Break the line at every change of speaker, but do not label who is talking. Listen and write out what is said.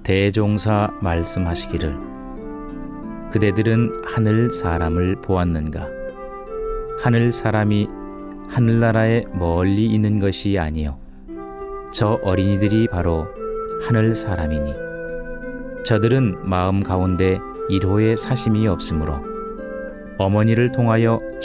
대종사 말씀하시기를 그대들은 하늘 사람을 보았는가? 하늘 사람이 하늘나라에 멀리 있는 것이 아니요 저 어린이들이 바로 하늘 사람이니 저들은 마음 가운데 일호의 사심이 없으므로 어머니를 통하여